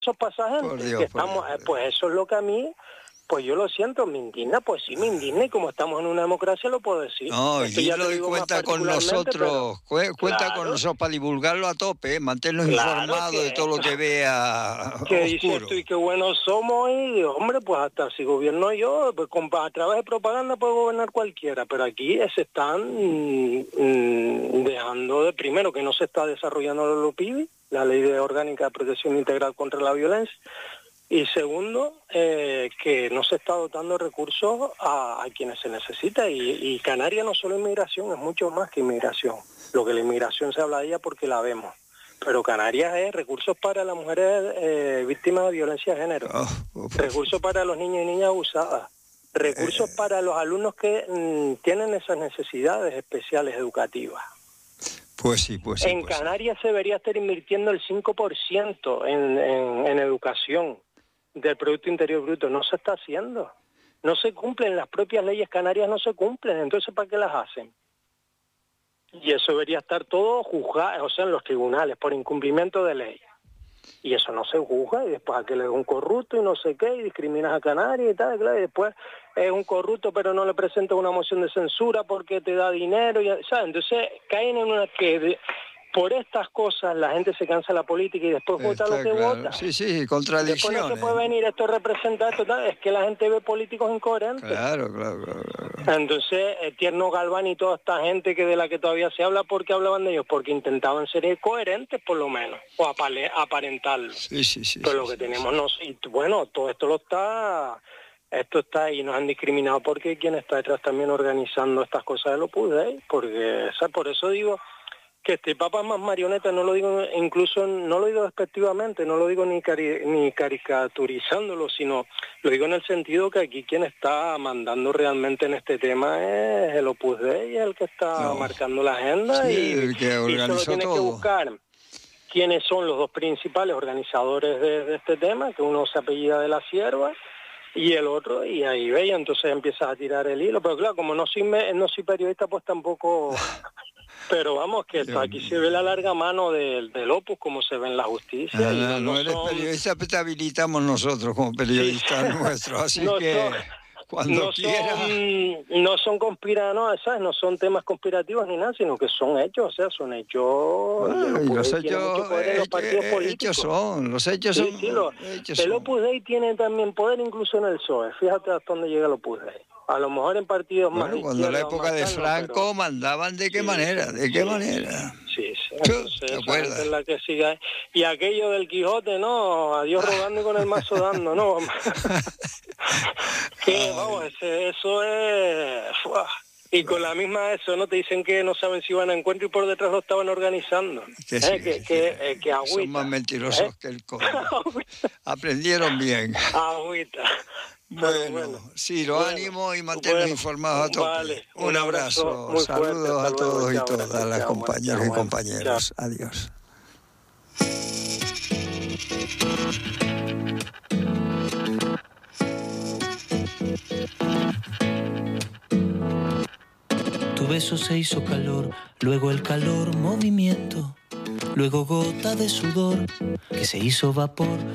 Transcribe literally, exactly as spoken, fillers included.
eso pasa gente, Por Dios, que por estamos, Dios. eh, pues eso es lo que a mí, pues yo lo siento, me indigna, pues sí me indigna, y como estamos en una democracia lo puedo decir. No, Esto ya te dilo y digo más cuenta con particularmente, nosotros, cu- cuenta claro, con nosotros para divulgarlo a tope, ¿eh? Mantenernos claro informados que de todo lo que vea que dices oscuro. tú y qué buenos somos, y hombre, pues hasta si gobierno yo, pues con, a través de propaganda puede gobernar cualquiera, pero aquí se están mm, mm, dejando de, primero, que no se está desarrollando la LOPIVI, la Ley de Orgánica de Protección Integral contra la Violencia, y segundo, eh, que no se está dotando recursos a, a quienes se necesita, y, y Canarias no solo inmigración, es mucho más que inmigración. Lo que la inmigración se habla de ella porque la vemos, pero Canarias es recursos para las mujeres eh, víctimas de violencia de género, Oh, oh, oh. recursos para los niños y niñas abusadas, recursos Eh. para los alumnos que mm, tienen esas necesidades especiales educativas. Pues sí, pues sí. En pues Canarias se debería estar invirtiendo el cinco por ciento en, en, en educación del Producto Interior Bruto. No se está haciendo. No se cumplen, las propias leyes canarias no se cumplen. Entonces, ¿para qué las hacen? Y eso debería estar todo juzgado, o sea, en los tribunales, por incumplimiento de ley. Y eso no se juzga, y después aquel es un corrupto y no sé qué, y discriminas a Canarias y tal, claro, y después es un corrupto pero no le presentas una moción de censura porque te da dinero, y, ¿sabes? Entonces caen en una que de, por estas cosas la gente se cansa de la política y después vota Está lo que claro. vota. Sí, sí, Después contradicciones. no se puede venir esto representar, total, es que la gente ve políticos incoherentes. Claro, claro, claro, claro. Entonces, eh, Tierno Galván y toda esta gente que de la que todavía se habla, ¿por qué hablaban de ellos? Porque intentaban ser coherentes por lo menos, o apale, aparentarlo. Sí, sí, sí. Pero sí, lo que sí, tenemos sí. no sé, y bueno, todo esto lo está, esto está ahí, nos han discriminado porque quien está detrás también organizando estas cosas de los Opus Dei, porque, o sea, por eso digo que este Papa es más marioneta, no lo digo incluso, no lo digo despectivamente, no lo digo ni cari ni caricaturizándolo, sino lo digo en el sentido que aquí quien está mandando realmente en este tema es el Opus Dei, es el que está No. marcando la agenda, Sí, y, el que y organizó solo tiene todo. que buscar quiénes son los dos principales organizadores de, de este tema, que uno se apellida de la Sierva y el otro, y ahí veis, entonces empiezas a tirar el hilo, pero claro, como no soy, me, no soy periodista, pues tampoco... Pero vamos, que esto, aquí se ve la larga mano del, del Opus, como se ve en la justicia. Ah, y no, no, no no eres son, periodista, pero te habilitamos nosotros como periodistas sí, nuestros, así no que son, cuando no quieras... son, no son conspira, no, ¿sabes? No son temas conspirativos ni nada, sino que son hechos, o sea, son hechos, y el Ah, y Opus los Dei tiene mucho hechos, poder en los hechos, partidos políticos. hechos son, los hechos Sí, son, sí, lo, hechos el son. Opus Dei tiene también poder incluso en el P S O E, fíjate hasta dónde llega el Opus Dei. A lo mejor en partidos más Bueno, de cuando en la izquierda o época más de tal, no, Franco pero... mandaban de qué Sí, manera, de qué sí, manera. Sí, sí, Chuh, entonces ¿te esa acuerdas? gente es la que sigue. Y aquello del Quijote, ¿no? A Dios rogando y con el mazo dando, ¿no? Que, vamos, ese, eso es... ¡fua! Y con la misma eso, ¿no? Te dicen que no saben si van a encuentro y por detrás lo estaban organizando. Que ¿Eh? sí, Que, sí, que, que eh, que agüita. son más mentirosos ¿Eh? que el coño. Aprendieron bien. Agüita. Bueno, bueno, Ciro, bueno, ánimo y mantenernos bueno, informados a tope. vale, un, un abrazo abrazo, muy fuerte, saludos hasta a luego, todos y chao, todas gracias, las chao, compañeras chao, y bueno, compañeros. Adiós. Tu beso se hizo calor, luego el calor movimiento, luego gota de sudor que se hizo vapor.